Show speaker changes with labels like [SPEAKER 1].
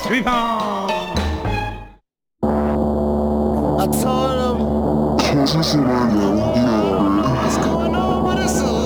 [SPEAKER 1] Suivant.
[SPEAKER 2] I told him, what's going on with this?